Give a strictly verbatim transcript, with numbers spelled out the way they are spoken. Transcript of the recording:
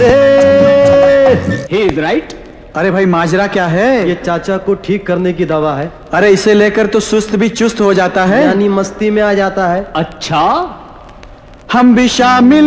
He is right. अरे भाई माजरा क्या है? ये चाचा को ठीक करने की दवा है। अरे इसे लेकर तो सुस्त भी चुस्त हो जाता है, यानी मस्ती में आ जाता है। अच्छा, हम भी शामिल